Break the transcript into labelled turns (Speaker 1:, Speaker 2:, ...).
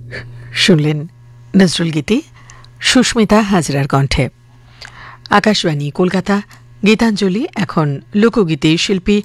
Speaker 1: শুনলেন নজরুল গীতি সুস্মিতা হাজরার কণ্ঠে। আকাশবাণী কলকাতা, গীতাঞ্জলি এখন লোকগীতি শিল্পী